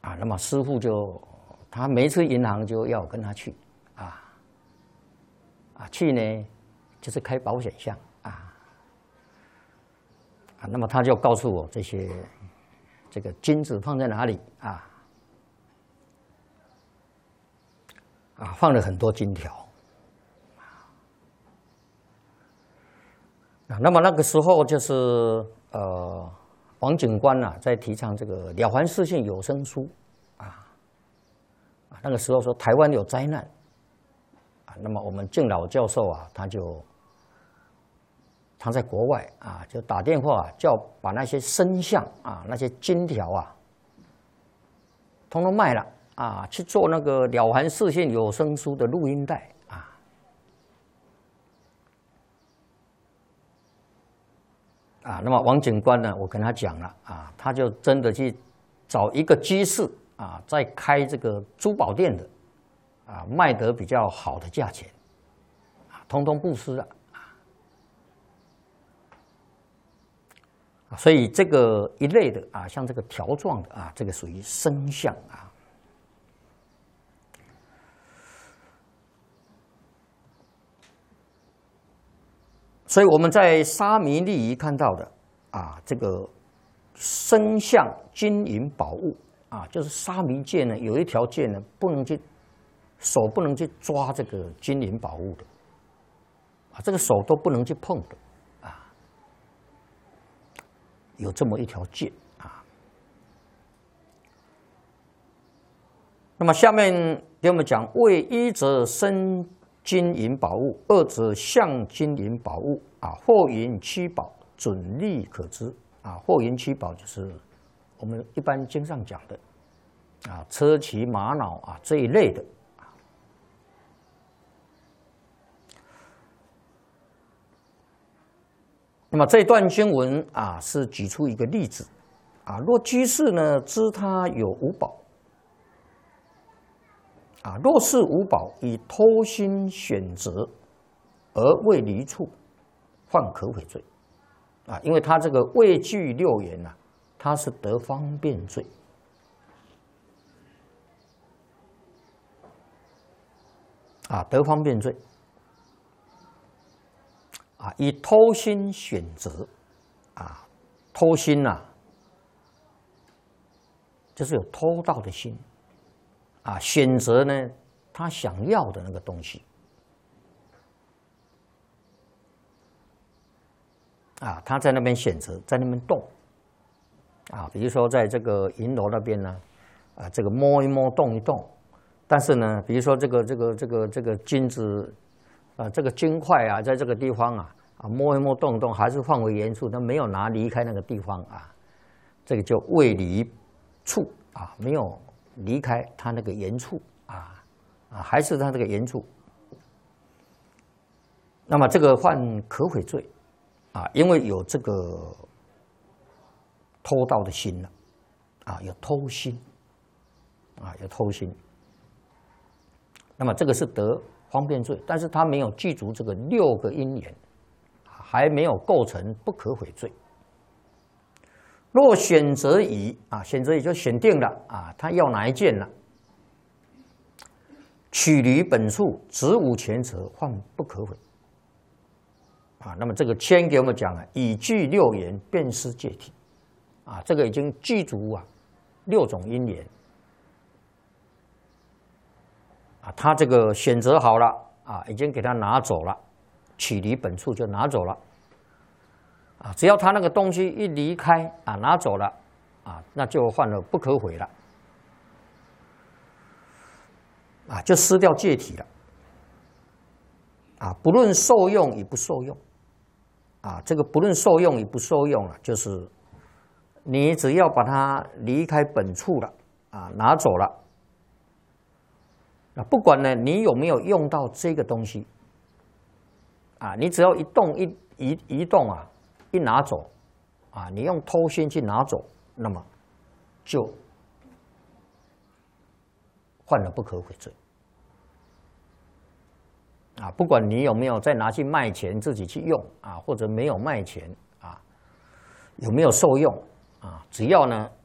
那么师父他每一次银行就要我跟他去，去呢就是开保险项那么他就告诉我这个金子放在哪里放了很多金条那么那个时候就是王警官在提倡这个了凡四训有声书那个时候说台湾有灾难那么我们敬老教授他在国外就打电话叫把那些声像那些金条通通卖了去做那个了凡四训有声书的录音带那么王警官呢，我跟他讲了他就真的去找一个居士在开这个珠宝店的卖得比较好的价钱通通布施了所以这个一类的像这个条状的这个属于声像所以我们在沙弥利仪看到的这个声像金银宝物就是沙弥戒呢有一条戒呢手不能去抓这个金银宝物的这个手都不能去碰的有这么一条戒那么下面给我们讲为一则生金银宝物，二则象金银宝物货银七宝准例可知货银七宝就是我们一般经上讲的车骑玛瑙这一类的那么这段经文是举出一个例子若居士呢知他有五宝若是五宝以偷心选择而未离处，犯可悔罪因为他这个畏惧六缘他是得方便罪得方便罪以偷心选择偷心就是有偷盗的心选择呢他想要的那个东西他在那边选择，在那边动比如说在这个银楼那边呢这个摸一摸动一动，但是呢比如说这个金子这个金块在这个地方摸一摸动一动还是放回原处，他没有离开那个地方这个就未离处没有离开他那个原处还是他这个原处，那么这个犯可悔罪因为有这个偷盗的心了有偷心有偷心，那么这个是得方便罪，但是他没有具足这个6个因缘，还没有构成不可悔罪。若选择已选择已就选定了他要哪一件了，取离本处执无前者，犯不可悔那么这个先给我们讲已具6缘，便施戒体这个已经具足6种因缘他这个选择好了已经给他拿走了，取离本处就拿走了只要他那个东西一离开拿走了那就犯了不可悔了就失掉戒体了不论受用与不受用这个不论受用与不受用就是你只要把它离开本处了拿走了不管呢你有没有用到这个东西你只要一动移动一拿走你用偷心去拿走，那么就犯了不可悔罪不管你有没有再拿去卖钱自己去用或者没有卖钱有没有受用只要呢